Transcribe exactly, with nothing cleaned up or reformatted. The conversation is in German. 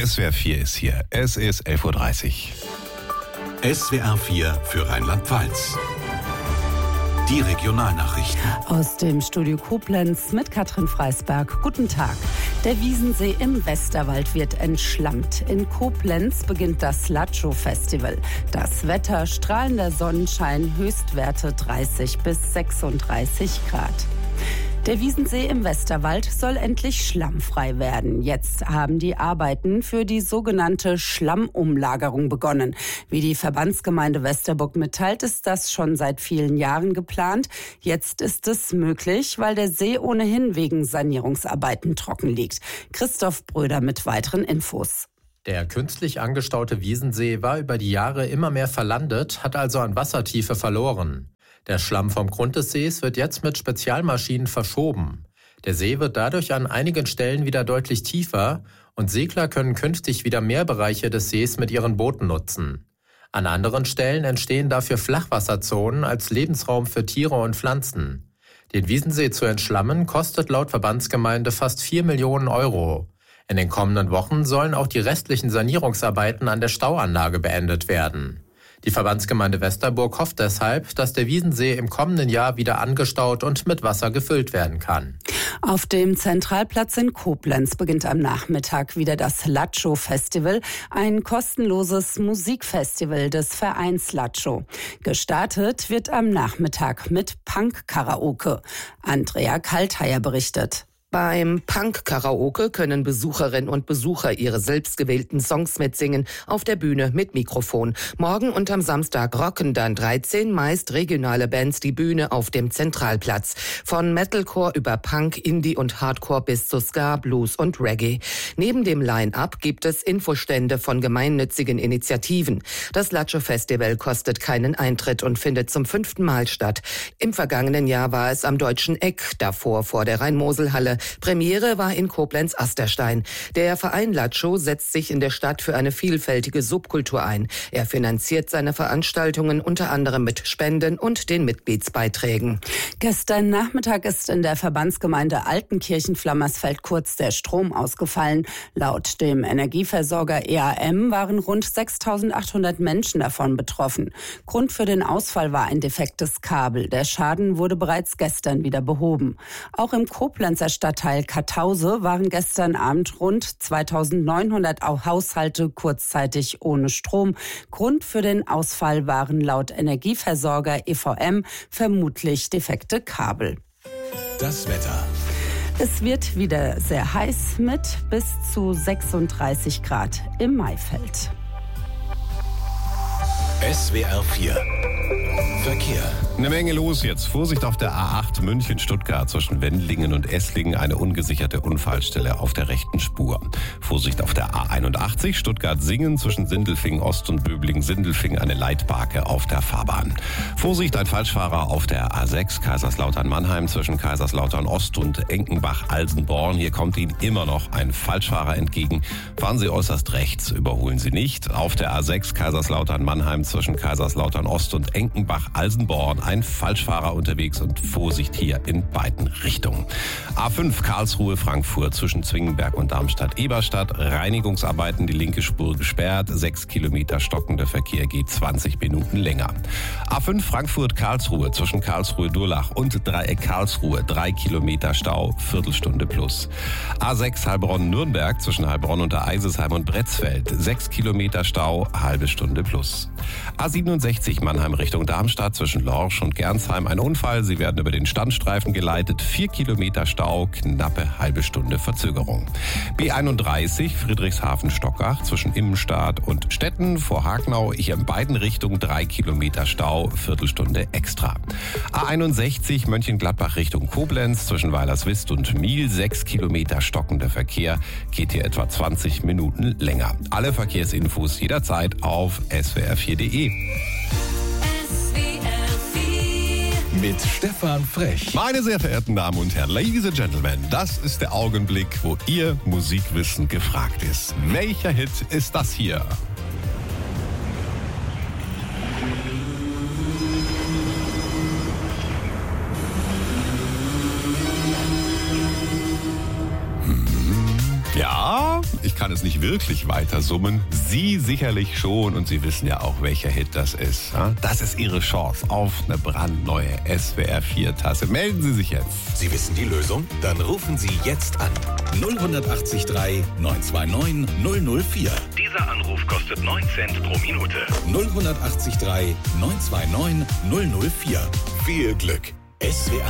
S W R vier ist hier. Es ist elf Uhr dreißig. S W R vier für Rheinland-Pfalz. Die Regionalnachrichten. Aus dem Studio Koblenz mit Katrin Freisberg. Guten Tag. Der Wiesensee im Westerwald wird entschlammt. In Koblenz beginnt das Latschow-Festival. Das Wetter, strahlender Sonnenschein, Höchstwerte dreißig bis sechsunddreißig Grad. Der Wiesensee im Westerwald soll endlich schlammfrei werden. Jetzt haben die Arbeiten für die sogenannte Schlammumlagerung begonnen. Wie die Verbandsgemeinde Westerburg mitteilt, ist das schon seit vielen Jahren geplant. Jetzt ist es möglich, weil der See ohnehin wegen Sanierungsarbeiten trocken liegt. Christoph Bröder mit weiteren Infos. Der künstlich angestaute Wiesensee war über die Jahre immer mehr verlandet, hat also an Wassertiefe verloren. Der Schlamm vom Grund des Sees wird jetzt mit Spezialmaschinen verschoben. Der See wird dadurch an einigen Stellen wieder deutlich tiefer und Segler können künftig wieder mehr Bereiche des Sees mit ihren Booten nutzen. An anderen Stellen entstehen dafür Flachwasserzonen als Lebensraum für Tiere und Pflanzen. Den Wiesensee zu entschlammen kostet laut Verbandsgemeinde fast vier Millionen Euro. In den kommenden Wochen sollen auch die restlichen Sanierungsarbeiten an der Stauanlage beendet werden. Die Verbandsgemeinde Westerburg hofft deshalb, dass der Wiesensee im kommenden Jahr wieder angestaut und mit Wasser gefüllt werden kann. Auf dem Zentralplatz in Koblenz beginnt am Nachmittag wieder das Latschow-Festival, ein kostenloses Musikfestival des Vereins Latschow. Gestartet wird am Nachmittag mit Punk-Karaoke. Andrea Kaltheier berichtet. Beim Punk-Karaoke können Besucherinnen und Besucher ihre selbstgewählten Songs mitsingen, auf der Bühne mit Mikrofon. Morgen und am Samstag rocken dann dreizehn meist regionale Bands die Bühne auf dem Zentralplatz. Von Metalcore über Punk, Indie und Hardcore bis zu Ska, Blues und Reggae. Neben dem Line-Up gibt es Infostände von gemeinnützigen Initiativen. Das Latschow-Festival kostet keinen Eintritt und findet zum fünften Mal statt. Im vergangenen Jahr war es am Deutschen Eck, davor vor der Rhein-Mosel-Halle. Premiere war in Koblenz-Asterstein. Der Verein Latschow setzt sich in der Stadt für eine vielfältige Subkultur ein. Er finanziert seine Veranstaltungen unter anderem mit Spenden und den Mitgliedsbeiträgen. Gestern Nachmittag ist in der Verbandsgemeinde Altenkirchen-Flammersfeld kurz der Strom ausgefallen. Laut dem Energieversorger E A M waren rund sechstausendachthundert Menschen davon betroffen. Grund für den Ausfall war ein defektes Kabel. Der Schaden wurde bereits gestern wieder behoben. Auch im Koblenzer Stadtteil Kartause waren gestern Abend rund zweitausendneunhundert Haushalte kurzzeitig ohne Strom. Grund für den Ausfall waren laut Energieversorger E V M vermutlich defekte Kabel. Das Wetter. Es wird wieder sehr heiß mit bis zu sechsunddreißig Grad im Maifeld. S W R vier. Verkehr. Eine Menge los jetzt. Vorsicht auf der A acht München-Stuttgart zwischen Wendlingen und Esslingen. Eine ungesicherte Unfallstelle auf der rechten Spur. Vorsicht auf der A einundachtzig Stuttgart-Singen zwischen Sindelfingen Ost und Böblingen-Sindelfingen. Eine Leitbarke auf der Fahrbahn. Vorsicht, ein Falschfahrer auf der A sechs Kaiserslautern-Mannheim zwischen Kaiserslautern Ost und Enkenbach-Alsenborn. Hier kommt Ihnen immer noch ein Falschfahrer entgegen. Fahren Sie äußerst rechts, überholen Sie nicht. Auf der A sechs Kaiserslautern-Mannheim zwischen Kaiserslautern Ost und Enkenbach-Alsenborn. Ein Falschfahrer unterwegs und Vorsicht hier in beiden Richtungen. A fünf Karlsruhe-Frankfurt zwischen Zwingenberg und Darmstadt-Eberstadt. Reinigungsarbeiten, die linke Spur gesperrt. Sechs Kilometer stockender Verkehr geht zwanzig Minuten länger. A fünf Frankfurt-Karlsruhe zwischen Karlsruhe-Durlach und Dreieck Karlsruhe. Drei Kilometer Stau, Viertelstunde plus. A sechs Heilbronn-Nürnberg zwischen Heilbronn und der Eisesheim und Bretzfeld. Sechs Kilometer Stau, halbe Stunde plus. A siebenundsechzig Mannheim Richtung Darmstadt zwischen Lorsch und Gernsheim ein Unfall. Sie werden über den Standstreifen geleitet. Vier Kilometer Stau, knappe halbe Stunde Verzögerung. B einunddreißig Friedrichshafen-Stockach zwischen Immenstadt und Stetten vor Hagnau. Hier in beiden Richtungen drei Kilometer Stau, Viertelstunde extra. A einundsechzig Mönchengladbach Richtung Koblenz zwischen Weilerswist und Miel. Sechs Kilometer stockender Verkehr, geht hier etwa zwanzig Minuten länger. Alle Verkehrsinfos jederzeit auf S W R vier punkt de. Mit Stefan Frech. Meine sehr verehrten Damen und Herren, Ladies and Gentlemen, das ist der Augenblick, wo Ihr Musikwissen gefragt ist. Welcher Hit ist das hier? Hm, ja? Ja, ich kann es nicht wirklich weiter summen. Sie sicherlich schon und Sie wissen ja auch, welcher Hit das ist. Das ist Ihre Chance auf eine brandneue S W R vier Tasse. Melden Sie sich jetzt. Sie wissen die Lösung? Dann rufen Sie jetzt an. null acht drei neun zwei neun null null vier. Dieser Anruf kostet neun Cent pro Minute. null acht drei neun zwei neun null null vier. Viel Glück. S W R